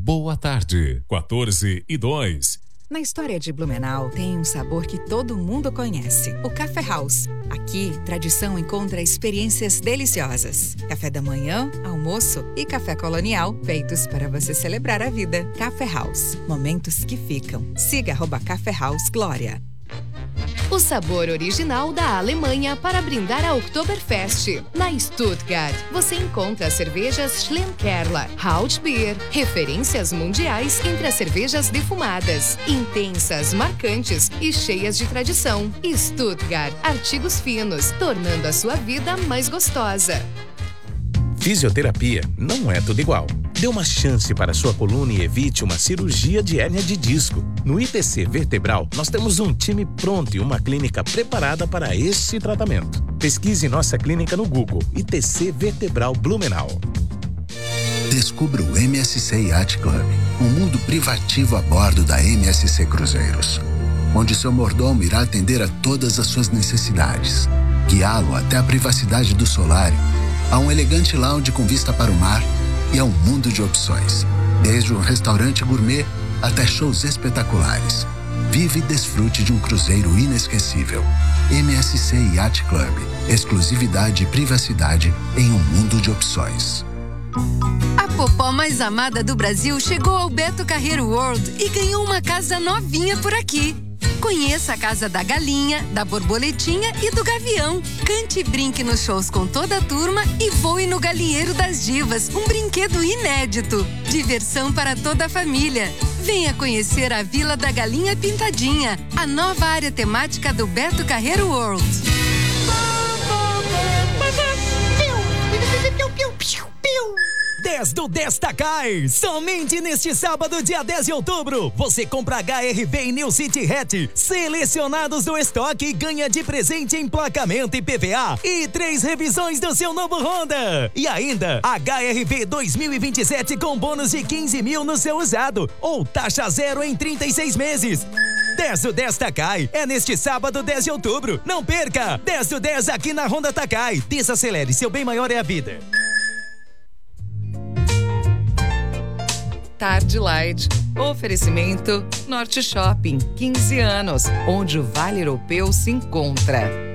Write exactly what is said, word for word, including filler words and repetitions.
Boa tarde, quatorze e dois. Na história de Blumenau, tem um sabor que todo mundo conhece, o Café House. Aqui, tradição encontra experiências deliciosas. Café da manhã, almoço e café colonial, feitos para você celebrar a vida. Café House, momentos que ficam. Siga arroba Café House Glória. O sabor original da Alemanha para brindar a Oktoberfest. Na Stuttgart, você encontra as cervejas Schlemkerla, Hautbier, referências mundiais entre as cervejas defumadas, intensas, marcantes e cheias de tradição. Stuttgart, artigos finos, tornando a sua vida mais gostosa. Fisioterapia não é tudo igual. Dê uma chance para sua coluna e evite uma cirurgia de hérnia de disco. No I T C Vertebral, nós temos um time pronto e uma clínica preparada para este tratamento. Pesquise nossa clínica no Google, I T C Vertebral Blumenau. Descubra o M S C Yacht Club, um mundo privativo a bordo da M S C Cruzeiros, onde seu mordomo irá atender a todas as suas necessidades, guiá-lo até a privacidade do solário, a um elegante lounge com vista para o mar e a um mundo de opções, desde um restaurante gourmet até shows espetaculares. Vive e desfrute de um cruzeiro inesquecível. M S C Yacht Club, exclusividade e privacidade em um mundo de opções. A popó mais amada do Brasil chegou ao Beto Carreiro World e ganhou uma casa novinha por aqui. Conheça a Casa da Galinha, da Borboletinha e do Gavião. Cante e brinque nos shows com toda a turma e voe no Galinheiro das Divas, um brinquedo inédito. Diversão para toda a família. Venha conhecer a Vila da Galinha Pintadinha, a nova área temática do Beto Carreiro World. dez do dez Takai. Somente neste sábado, dia dez de outubro, você compra H R V e New City Hatch selecionados do estoque e ganha de presente emplacamento I P V A e três revisões do seu novo Honda. E ainda, H R V dois mil e vinte e sete com bônus de quinze mil no seu usado ou taxa zero em trinta e seis meses. dez do dez Takai é neste sábado, dez de outubro. Não perca! dez do dez aqui na Honda Takai. Desacelere, seu bem maior é a vida. Tarde Light. Oferecimento Norte Shopping, quinze anos, onde o Vale Europeu se encontra.